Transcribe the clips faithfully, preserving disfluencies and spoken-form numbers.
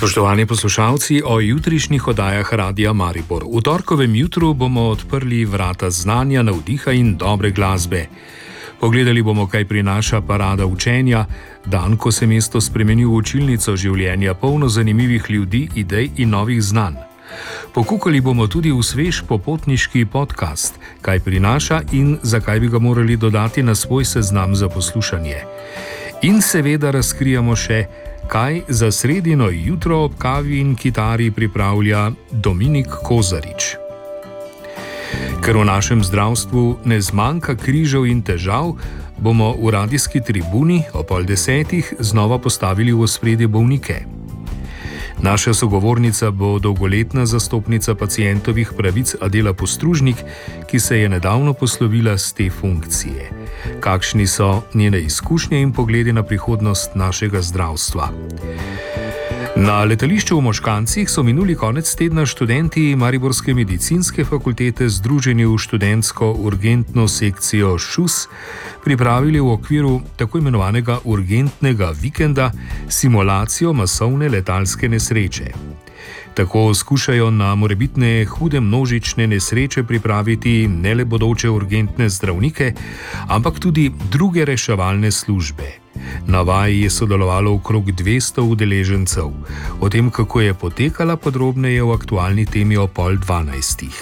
Spoštovani poslušalci, o jutrišnjih oddajah Radia Maribor. V torkovem jutru bomo odprli vrata znanja, navdiha in dobre glasbe. Pogledali bomo, kaj prinaša parada učenja, dan, ko se mesto spremeni v učilnico življenja, polno zanimivih ljudi, idej in novih znanj. Pokukali bomo tudi v svež popotniški podcast, kaj prinaša in zakaj bi ga morali dodati na svoj seznam za poslušanje. In seveda razkrijemo še, kaj za sredino jutro ob kavi in kitari pripravlja Dominik Kozarič. Ker v našem zdravstvu ne zmanjka križev in težav, bomo v radijski tribuni o pol desetih znova postavili v ospredje bolnike. Naša sogovornica bo dolgoletna zastopnica pacientovih pravic Adela Postružnik, ki se je nedavno poslovila z te funkcije. Kakšni so njene izkušnje in pogledi na prihodnost našega zdravstva? Na letališču v Moškancih so minuli konec tedna študenti Mariborske medicinske fakultete združeni v študentsko urgentno sekcijo ŠUS pripravili v okviru tako imenovanega urgentnega vikenda simulacijo masovne letalske nesreče. Tako skušajo na morebitne hude množične nesreče pripraviti ne le bodoče urgentne zdravnike, ampak tudi druge reševalne službe. Na vaji je sodelovalo okrog dvesto udeležencev. O tem, kako je potekala, podrobneje v aktualni temi o pol dvanajstih.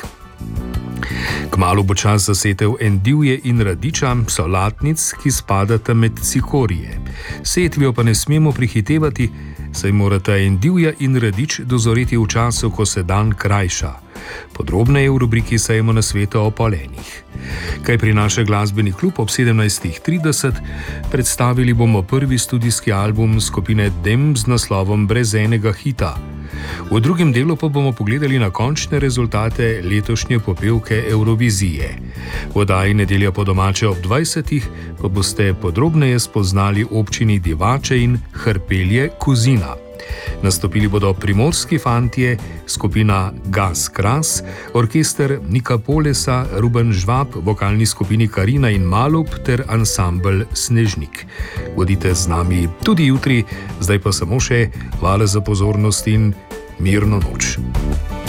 Kmalu bo čas za setev endivje in radiča, solatnic, ki spadata med cikorije. Setvijo pa ne smemo prihitevati, saj morata endivja in radič dozoreti v času, ko se dan krajša. Podrobneje v rubriki Sejmo na svetu o pol enih. Kaj prinaša glasbeni klub ob sedemnajstih trideset, predstavili bomo prvi studijski album skupine Dem z naslovom Brez enega hita. V drugem delu pa bomo pogledali na končne rezultate letošnje popevke Evrovizije. V oddaji Nedelja po domače ob dvajsetih pa boste podrobneje spoznali občini Divače in Hrpelje Kozina. Nastopili bodo Primorski fantje, skupina Gas Kras, orkester Nika Polesa, Ruben Žvab, vokalni skupini Karina in Malub ter ansambel Snežnik. Bodite z nami tudi jutri, zdaj pa samo še hvala za pozornost in mirno noč.